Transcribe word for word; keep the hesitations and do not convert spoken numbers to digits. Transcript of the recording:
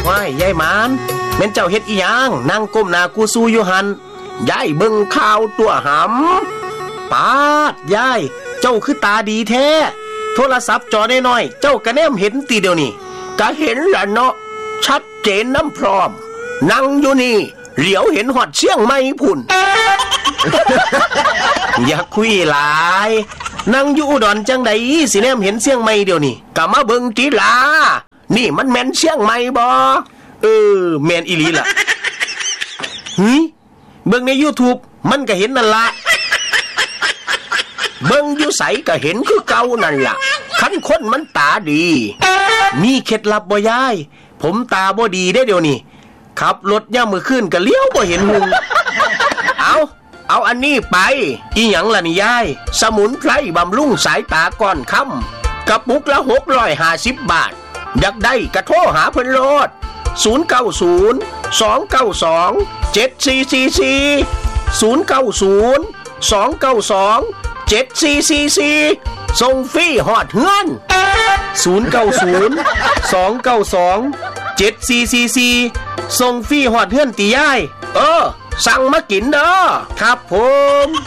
ว้ายยายหมานแม่นเจ้าเฮ็ดอีหยังนั่งก้มหน้ากูสู้อยู่หันยายเบิ่งข่าวตัวหำปาดยายเจ้าคือตาดีแท้โทรศัพท์จอน้อยๆเจ้าก็แนมเห็นตีเดียวนี่ก็เห็นล่ะเนาะชัดเจนน้ำพร้อมนั่งอยู่นี่เหลียวเห็นหอดเชียงใหม่พุ่น อย่าคุยหลายนั่งอยู่อุดรจังใดสิแนมเห็นเชียงใหม่เดี๋ยวนี้ก็มาเบิ่งติล่ะนี่มันแม่นเชียงใหม่บ่เออแม่นอีหลีล่ะหึเบิ่งใน YouTube มันก็เห็นนั่นล่ะเบิ่งอยู่ไสก็เห็นคือเก่านั่นล่ะคันคนมันตาดีมีเคล็ดลับบ่ยายผมตาบ่ดีได้เดี๋ยวนี้ขับรถย่ามมื้อคืนก็เลี้ยวบ่เห็นหุงเอาเอาอันนี้ไปอีหยังล่ะนี่ยายสมุนไพรบำรุงสายตาก่อนค่ำกระปุกละหกร้อยห้าสิบบาทอยากได้ก็โทรหาเพิ่นโลดศูนย์ เก้า ศูนย์ สอง เก้า สอง เจ็ด สี่ สี่ สี่ ศูนย์ เก้า ศูนย์ สอง เก้า สอง เจ็ด สี่ สี่ สี่ส่งฟรีฮอดเฮือนศูนย์ เก้า ศูนย์ สอง เก้า สอง เจ็ด สี่ สี่ สี่ส่งฟรีฮอดเฮือนติยายเออสั่งมากินเด้อครับผม